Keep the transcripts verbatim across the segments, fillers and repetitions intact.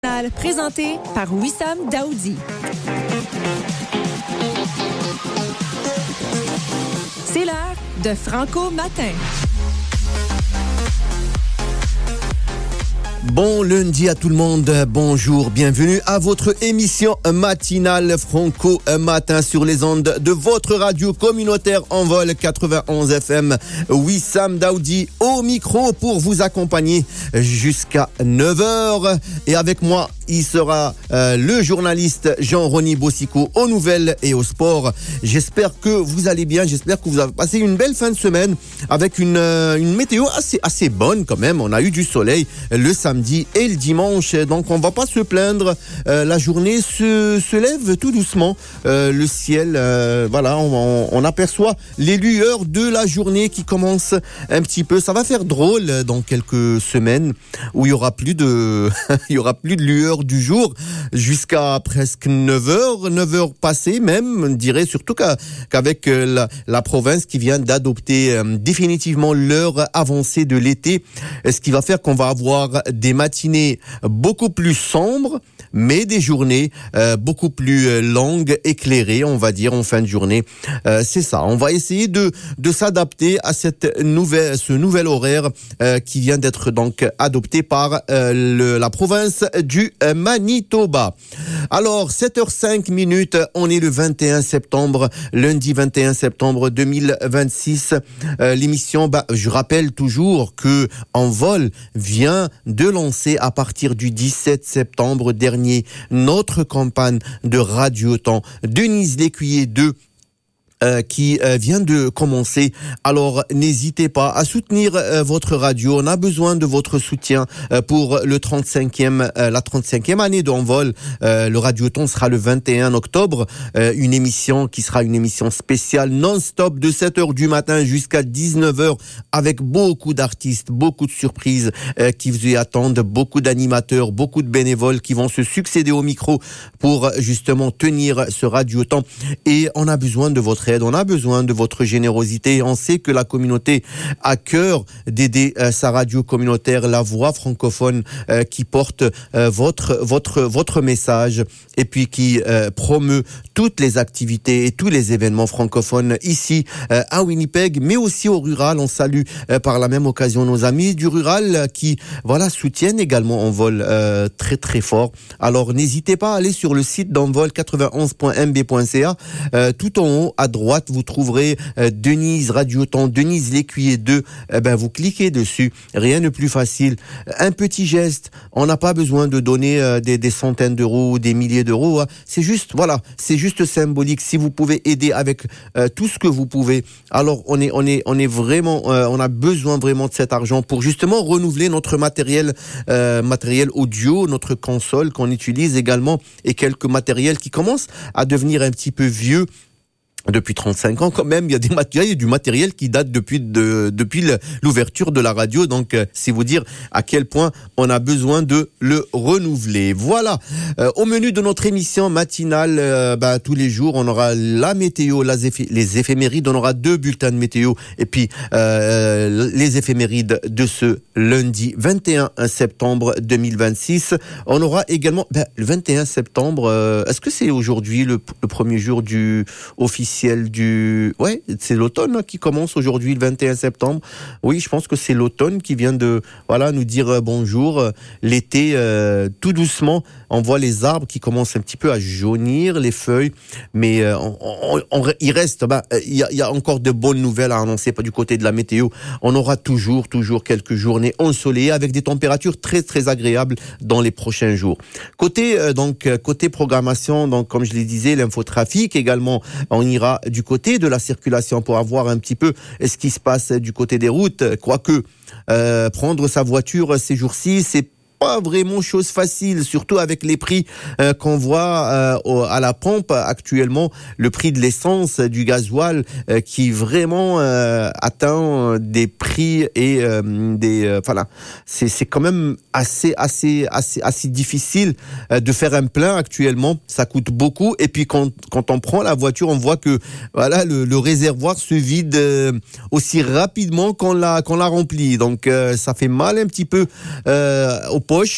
Présenté par Wissam Daoudi. C'est l'heure de Franco Matin. Bon lundi à tout le monde, bonjour, bienvenue à votre émission matinale Franco Matin sur les ondes de votre radio communautaire Envol quatre-vingt-onze F M. Wissam Daoudi au micro pour vous accompagner jusqu'à neuf heures. Et avec moi, il sera euh, le journaliste Jean-Rony Bossico aux nouvelles et au sport. J'espère que vous allez bien, j'espère que vous avez passé une belle fin de semaine avec une, euh, une météo assez, assez bonne quand même. On a eu du soleil le samedi et le dimanche, donc on va pas se plaindre. Euh, la journée se, se lève tout doucement. Euh, le ciel, euh, voilà, on, on aperçoit les lueurs de la journée qui commence un petit peu. Ça va faire drôle dans quelques semaines où il y aura plus de, il y aura plus de lueurs du jour jusqu'à presque neuf heures, neuf heures passées même, on dirait surtout qu'à, qu'avec la, la province qui vient d'adopter euh, définitivement l'heure avancée de l'été, ce qui va faire qu'on va avoir des matinées beaucoup plus sombres, mais des journées euh, beaucoup plus longues, éclairées, on va dire, en fin de journée. Euh, c'est ça, on va essayer de, de s'adapter à cette nouvelle, ce nouvel horaire euh, qui vient d'être donc adopté par euh, le, la province du Manitoba. Alors, sept heures cinq minutes, on est le vingt et un septembre, lundi vingt et un septembre deux mille vingt-six. Euh, l'émission, bah, je rappelle toujours que Envol vient de lancer à partir du dix-sept septembre dernier notre campagne de radioton. Denise Lécuyer deux Euh, qui euh, vient de commencer. Alors n'hésitez pas à soutenir euh, votre radio. On a besoin de votre soutien euh, pour le trente-cinquième, euh, la trente-cinquième année d'Envol. Euh, le radioton sera le vingt et un octobre. Euh, une émission qui sera une émission spéciale non-stop de sept heures du matin jusqu'à dix-neuf heures avec beaucoup d'artistes, beaucoup de surprises euh, qui vous y attendent, beaucoup d'animateurs, beaucoup de bénévoles qui vont se succéder au micro pour justement tenir ce radioton. Et on a besoin de votre aide, on a besoin de votre générosité. On sait que la communauté a cœur d'aider euh, sa radio communautaire, la voix francophone euh, qui porte euh, votre votre votre message et puis qui euh, promeut toutes les activités et tous les événements francophones ici euh, à Winnipeg, mais aussi au rural. On salue euh, par la même occasion nos amis du rural euh, qui voilà soutiennent également Envol euh, très très fort. Alors n'hésitez pas à aller sur le site d'Envol quatre-vingt-onze point m b point c a. Euh, tout en haut à droite vous trouverez euh, Denise Radioton, Denise Lécuyer deux. Eh ben vous cliquez dessus, rien de plus facile. Un petit geste, on n'a pas besoin de donner euh, des, des centaines d'euros ou des milliers d'euros. Hein. C'est juste voilà, c'est juste symbolique. Si vous pouvez aider avec euh, tout ce que vous pouvez, alors on est on est on est vraiment euh, on a besoin vraiment de cet argent pour justement renouveler notre matériel euh, matériel audio, notre console qu'on utilise également et quelques matériels qui commencent à devenir un petit peu vieux. Depuis trente-cinq ans quand même, il y a des matériels, il y a du matériel qui date depuis de, depuis l'ouverture de la radio. Donc, euh, c'est vous dire à quel point on a besoin de le renouveler. Voilà. Euh, au menu de notre émission matinale, euh, bah, tous les jours, on aura la météo, les, effé- les éphémérides. On aura deux bulletins de météo et puis euh, les éphémérides de ce lundi vingt et un septembre deux mille vingt-six. On aura également bah, le vingt et un septembre. Euh, est-ce que c'est aujourd'hui le, le premier jour du officiel du... Ouais, c'est l'automne hein, qui commence aujourd'hui, le vingt et un septembre. Oui, je pense que c'est l'automne qui vient de voilà nous dire euh, bonjour. L'été, euh, tout doucement, on voit les arbres qui commencent un petit peu à jaunir, les feuilles, mais euh, on, on, on, il reste, bah, il y a, il y a encore de bonnes nouvelles à annoncer, pas du côté de la météo. On aura toujours, toujours quelques journées ensoleillées avec des températures très, très agréables dans les prochains jours. Côté, euh, donc, côté programmation, donc, comme je le disais, l'infotrafic également, on ira du côté de la circulation pour avoir un petit peu ce qui se passe du côté des routes. Quoique, euh, prendre sa voiture ces jours-ci, c'est pas vraiment chose facile, surtout avec les prix euh, qu'on voit euh, au, à la pompe actuellement, le prix de l'essence, du gasoil euh, qui vraiment euh, atteint des prix et euh, des euh, voilà, c'est c'est quand même assez assez assez assez difficile euh, de faire un plein actuellement, ça coûte beaucoup et puis quand quand on prend la voiture, on voit que voilà le, le réservoir se vide euh, aussi rapidement qu'on l'a qu'on l'a rempli. Donc euh, ça fait mal un petit peu euh, au poche,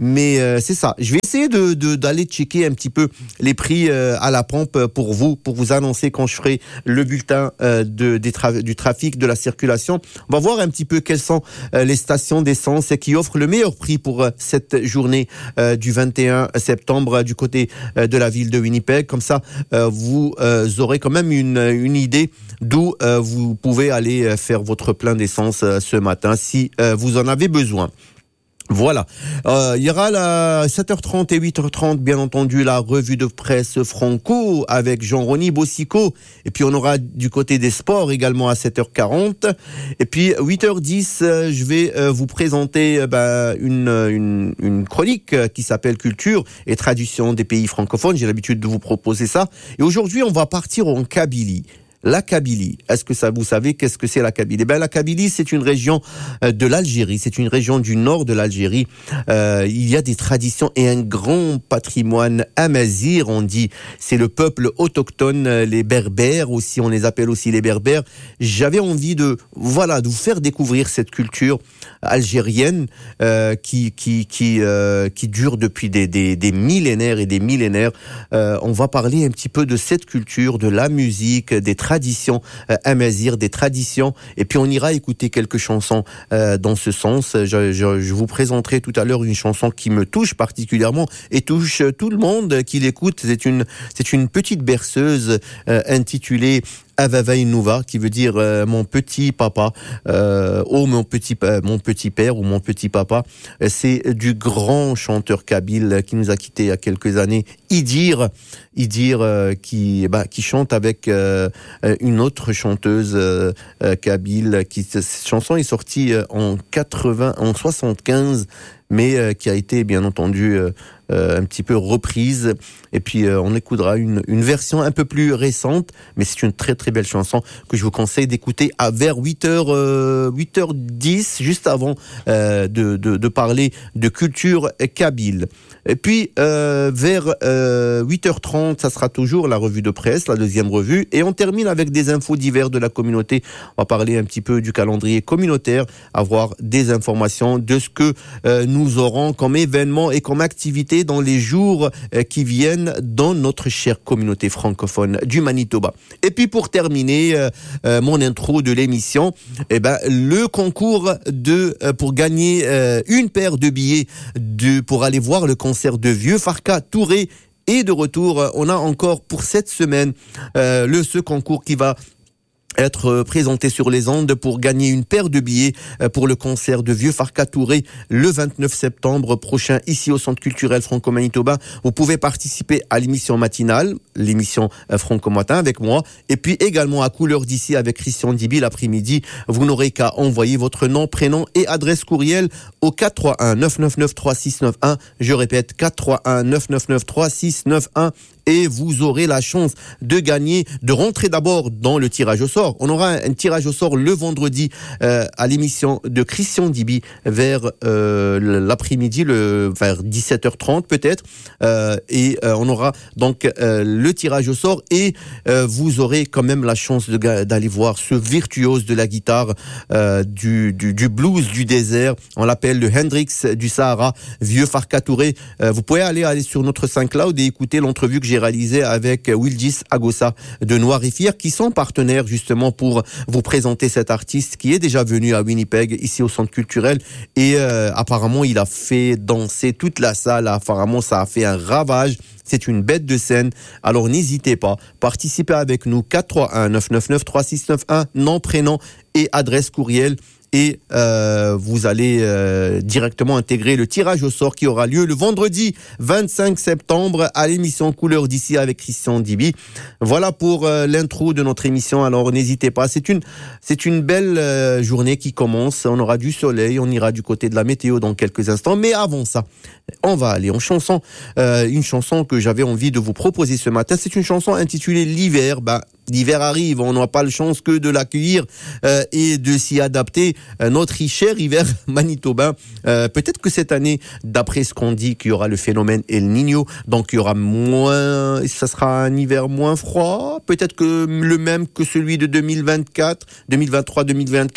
mais euh, c'est ça. Je vais essayer de, de d'aller checker un petit peu les prix euh, à la pompe pour vous, pour vous annoncer quand je ferai le bulletin euh, de, des tra- du trafic, de la circulation. On va voir un petit peu quelles sont euh, les stations d'essence qui offrent le meilleur prix pour euh, cette journée euh, du vingt et un septembre euh, du côté euh, de la ville de Winnipeg. Comme ça, euh, vous euh, aurez quand même une, une idée d'où euh, vous pouvez aller faire votre plein d'essence euh, ce matin si euh, vous en avez besoin. Voilà. Euh, il y aura la sept heures trente et huit heures trente, bien entendu, la revue de presse Franco avec Jean-Rony Bossico. Et puis, on aura du côté des sports également à sept heures quarante. Et puis, huit heures dix, euh, je vais euh, vous présenter euh, bah, une, une, une chronique qui s'appelle Culture et tradition des pays francophones. J'ai l'habitude de vous proposer ça. Et aujourd'hui, on va partir en Kabylie. La Kabylie, est-ce que ça, vous savez qu'est-ce que c'est la Kabylie? Ben, la Kabylie, c'est une région de l'Algérie, c'est une région du nord de l'Algérie. Euh, il y a des traditions et un grand patrimoine amazigh, on dit. C'est le peuple autochtone, les Berbères aussi, on les appelle aussi les Berbères. J'avais envie de, voilà, de vous faire découvrir cette culture algérienne euh, qui qui qui euh, qui dure depuis des des des millénaires et des millénaires. Euh, on va parler un petit peu de cette culture, de la musique, des traditions traditions euh, amazigh, des traditions, et puis on ira écouter quelques chansons euh, dans ce sens. Je, je, je vous présenterai tout à l'heure une chanson qui me touche particulièrement et touche tout le monde qui l'écoute. C'est une, c'est une petite berceuse euh, intitulée Avavai Nouva, qui veut dire euh, mon petit papa, euh, oh mon petit euh, mon petit père ou mon petit papa. C'est du grand chanteur kabyle qui nous a quittés il y a quelques années, Idir, Idir euh, qui bah qui chante avec euh, une autre chanteuse euh, euh, kabyle. Qui cette chanson est sortie en quatre-vingts, en soixante-quinze, mais euh, qui a été bien entendu euh, euh, un petit peu reprise. Et puis euh, on écoutera une, une version un peu plus récente, mais c'est une très très belle chanson que je vous conseille d'écouter à vers huit heures, euh, huit heures dix, juste avant euh, de, de, de parler de culture kabyle. Et puis euh, vers euh, huit heures trente, ça sera toujours la revue de presse, la deuxième revue, et on termine avec des infos diverses de la communauté. On va parler un petit peu du calendrier communautaire, avoir des informations de ce que euh, nous aurons comme événements et comme activités dans les jours euh, qui viennent dans notre chère communauté francophone du Manitoba. Et puis pour terminer euh, euh, mon intro de l'émission, eh ben le concours de euh, pour gagner euh, une paire de billets de pour aller voir le concert de Vieux Farka Touré est de retour. On a encore pour cette semaine euh, le ce concours qui va être présenté sur les ondes pour gagner une paire de billets pour le concert de Vieux Farka Touré le vingt-neuf septembre prochain ici au Centre culturel Franco-Manitoba. Vous pouvez participer à l'émission matinale, l'émission Franco-Matin avec moi, et puis également à Couleur d'ici avec Christian Dibi l'après-midi. Vous n'aurez qu'à envoyer votre nom, prénom et adresse courriel au quatre trois un neuf neuf neuf trois six neuf un. Je répète, quatre trois un neuf neuf neuf trois six neuf un. Et vous aurez la chance de gagner, de rentrer d'abord dans le tirage au sort. On aura un, un tirage au sort le vendredi euh, à l'émission de Christian Dibi vers euh, l'après-midi, le, vers dix-sept heures trente peut-être. Euh, et euh, on aura donc euh, le tirage au sort et euh, vous aurez quand même la chance de, d'aller voir ce virtuose de la guitare, euh, du, du, du blues du désert. On l'appelle le Hendrix du Sahara, Vieux Farka Touré. Euh, vous pouvez aller, aller sur notre SoundCloud et écouter l'entrevue que j'ai réalisé avec Wildis Agossa de Noir et Fier, qui sont partenaires justement pour vous présenter cet artiste qui est déjà venu à Winnipeg, ici au Centre culturel, et euh, apparemment il a fait danser toute la salle. Apparemment ça a fait un ravage. C'est une bête de scène. Alors n'hésitez pas, participez avec nous. Quatre trois un neuf neuf neuf trois six neuf un, nom, prénom et adresse courriel. Et euh, vous allez euh, directement intégrer le tirage au sort qui aura lieu le vendredi vingt-cinq septembre à l'émission Couleur d'ici avec Christian Dibi. Voilà pour euh, l'intro de notre émission. Alors n'hésitez pas, c'est une c'est une belle euh, journée qui commence. On aura du soleil, on ira du côté de la météo dans quelques instants. Mais avant ça, on va aller en chanson. Euh, une chanson que j'avais envie de vous proposer ce matin. C'est une chanson intitulée L'hiver. Bah, l'hiver arrive, on n'a pas le chance que de l'accueillir euh, et de s'y adapter. Euh, notre cher hiver manitobain, euh, peut-être que cette année, d'après ce qu'on dit, qu'il y aura le phénomène El Niño, donc il y aura moins, ça sera un hiver moins froid, peut-être que le même que celui de deux mille vingt-quatre, deux mille vingt-trois, deux mille vingt-quatre.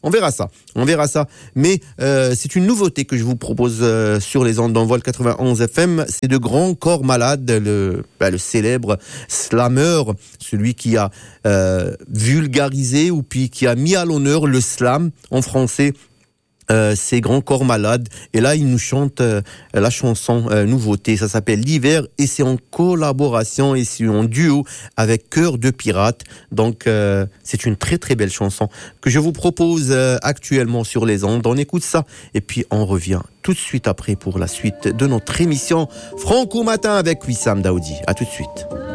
on verra ça, on verra ça. Mais euh, c'est une nouveauté que je vous propose euh, sur les ondes d'Envol quatre-vingt-onze F M. C'est de Grand Corps Malade, le, bah, le célèbre slammer, celui qui a euh, vulgarisé ou puis qui a mis à l'honneur le slam en français. Euh, c'est Grand Corps Malade, et là il nous chante euh, la chanson euh, nouveauté, ça s'appelle L'Hiver, et c'est en collaboration et c'est en duo avec Cœur de Pirate. Donc euh, c'est une très très belle chanson que je vous propose euh, actuellement sur les ondes. On écoute ça et puis on revient tout de suite après pour la suite de notre émission Franco Matin avec Wissam Daoudi. À tout de suite.